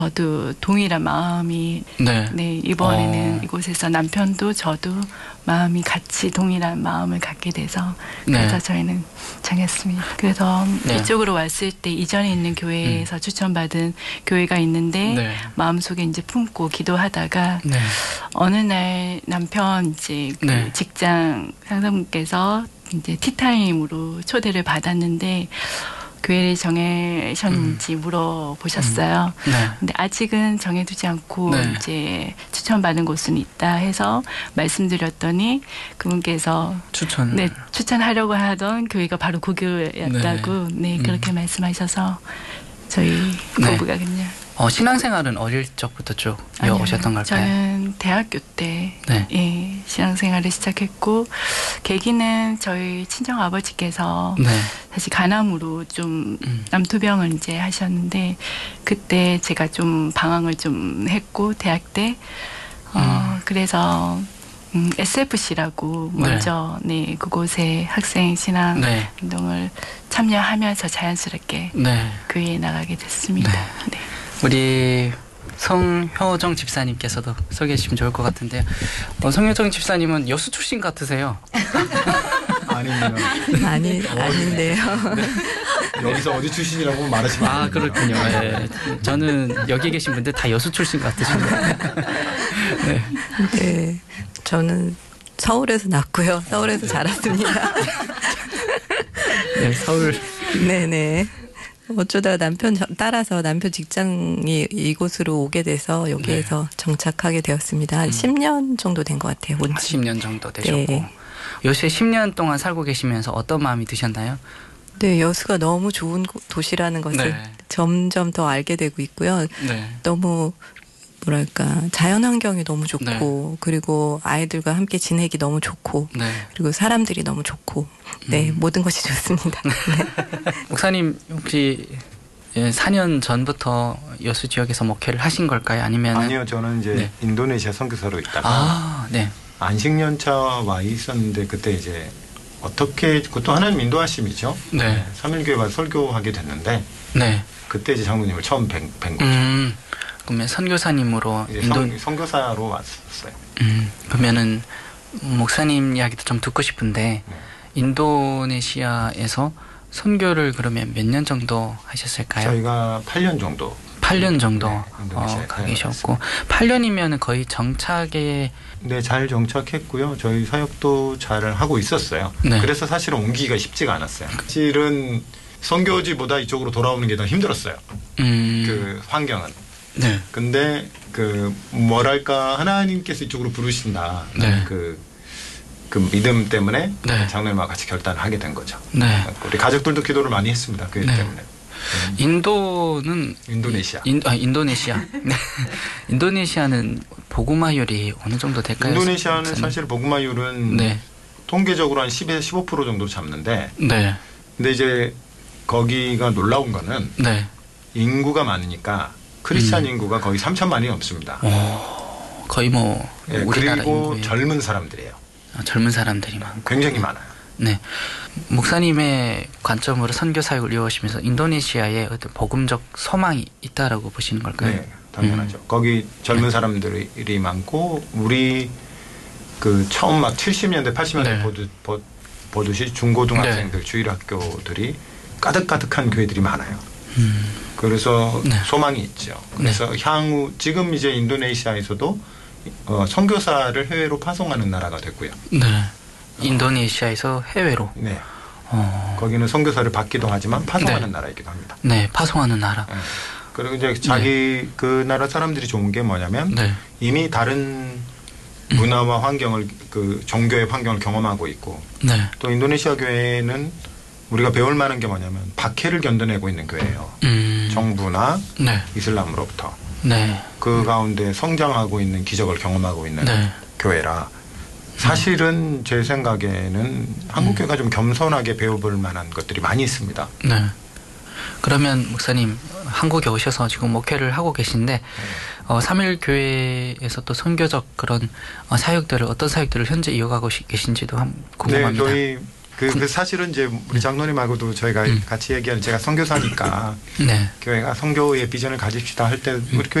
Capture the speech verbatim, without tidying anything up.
저도 동일한 마음이 네. 네, 이번에는 어. 이곳에서 남편도 저도 마음이 같이 동일한 마음을 갖게 돼서 그래서 네. 저희는 정했습니다. 그래서 네. 이쪽으로 왔을 때 이전에 있는 교회에서 음. 추천받은 교회가 있는데 네. 마음속에 이제 품고 기도하다가 네. 어느 날 남편 이제 그 네. 직장 상사분께서 이제 티타임으로 초대를 받았는데 교회를 정하셨는지 음. 물어보셨어요. 음. 네. 근데 아직은 정해두지 않고 네. 이제 추천받은 곳은 있다 해서 말씀드렸더니 그분께서 추천. 네, 추천하려고 하던 교회가 바로 그 교회였다고 네, 네 그렇게 음. 말씀하셔서 저희 네. 부부가 그냥 어, 신앙생활은 어릴 적부터 쭉 이어오셨던 걸까요? 저는 대학교 때 네. 예, 신앙생활을 시작했고 계기는 저희 친정 아버지께서 네. 사실 간암으로 좀 음. 남투병을 이제 하셨는데 그때 제가 좀 방황을 좀 했고 대학 때 어, 음. 그래서 음, 에스에프씨라고 먼저 네. 네, 그곳에 학생 신앙 네. 운동을 참여하면서 자연스럽게 네. 교회에 나가게 됐습니다. 네. 네. 우리 성효정 집사님께서도 소개해 주시면 좋을 것 같은데요. 어, 성효정 집사님은 여수 출신 같으세요. 아닙니다. 아니, 아닌데요. 네. 여기서 어디 출신이라고 말하시면 아, 그렇군요. 네. 저는 여기 계신 분들 다 여수 출신 같으신데. 네. 네. 저는 서울에서 났고요. 서울에서 자랐습니다. 네, 서울. 네네. 어쩌다 남편 따라서 남편 직장이 이곳으로 오게 돼서 여기에서 네. 정착하게 되었습니다. 한 음. 십 년 정도 된 것 같아요. 온 지. 십 년 정도 되셨고. 네. 여수에 십 년 동안 살고 계시면서 어떤 마음이 드셨나요? 네, 여수가 너무 좋은 도시라는 것을 네. 점점 더 알게 되고 있고요. 네. 너무 뭐랄까 자연환경이 너무 좋고 네. 그리고 아이들과 함께 지내기 너무 좋고 네. 그리고 사람들이 너무 좋고 네 음. 모든 것이 좋습니다. 네. 목사님 혹시 사 년 전부터 여수 지역에서 목회를 하신 걸까요? 아니면 아니요, 저는 이제 네. 인도네시아 선교사로 있다가 아, 네. 안식년차 와 있었는데 그때 이제 어떻게 그것도 하나님 인도하심이죠. 네. 네. 삼일교회 가서 설교하게 됐는데 네. 그때 이제 장로님을 처음 뵌, 뵌 거죠. 음. 그러면 선교사님으로 인도 선, 선교사로 왔었어요. 음, 그러면은 목사님 이야기도 좀 듣고 싶은데 네. 인도네시아에서 선교를 그러면 몇 년 정도 하셨을까요? 저희가 팔 년 정도. 팔 년 정도 네, 어, 가 계셨고 팔 년이면 거의 정착에 네, 잘 정착했고요. 저희 사역도 잘 하고 있었어요. 네. 그래서 사실은 옮기기가 쉽지가 않았어요. 사실은 선교지보다 이쪽으로 돌아오는 게 더 힘들었어요. 음. 그 환경은. 네. 근데 그 뭐랄까 하나님께서 이쪽으로 부르신다. 네. 그, 그 믿음 때문에 네. 장로님과 같이 결단을 하게 된 거죠. 네. 우리 가족들도 기도를 많이 했습니다. 그 일 네. 때문에. 인도는 인도네시아. 인, 아, 인도네시아. 인도네시아는 복음화율이 어느 정도 될까요? 인도네시아는 저는? 사실 복음화율은 네. 통계적으로 한 십에서 십오 퍼센트 정도 잡는데. 네. 근데 이제 거기가 놀라운 거는 네. 인구가 많으니까 크리스찬 음. 인구가 거의 삼천만이 넘습니다. 오, 거의 뭐 네, 우리나라 그리고 인구의 젊은 사람들이에요. 아, 젊은 사람들이 많고 굉장히 많아요. 네, 목사님의 관점으로 선교 사역을 이어오시면서 인도네시아에 어떤 복음적 소망이 있다라고 보시는 걸까요? 네, 당연하죠. 음. 거기 젊은 네. 사람들이 많고 우리 그 처음 막 칠십 년대, 팔십 년대 네. 보듯, 보, 보듯이 중고등학생들 네. 주일학교들이 가득가득한 교회들이 많아요. 음. 그래서 네. 소망이 있죠. 그래서 네. 향후 지금 이제 인도네시아에서도 어, 선교사를 해외로 파송하는 나라가 됐고요. 네. 인도네시아에서 해외로. 네. 어. 거기는 선교사를 받기도 하지만 파송하는 네. 나라이기도 합니다. 네, 파송하는 나라. 네. 그리고 이제 자기 네. 그 나라 사람들이 좋은 게 뭐냐면 네. 이미 다른 문화와 환경을 그 종교의 환경을 경험하고 있고 네. 또 인도네시아 교회는 우리가 배울 만한 게 뭐냐면 박해를 견뎌내고 있는 교회예요. 음. 정부나 네. 이슬람으로부터. 네. 그 가운데 성장하고 있는 기적을 경험하고 있는 네. 교회라 사실은 제 생각에는 한국 교회가 좀 겸손하게 배워볼 만한 것들이 많이 있습니다. 네. 그러면 목사님 한국에 오셔서 지금 목회를 하고 계신데 네. 어, 삼일교회에서 또 선교적 그런 어, 사역들을 어떤 사역들을 현재 이어가고 계신지도 한 궁금합니다. 네, 저희 그, 그 사실은 이제 우리 장로님하고도 저희가 음. 같이 얘기하는 제가 선교사니까 네. 교회가 선교의 비전을 가집시다 할 때 우리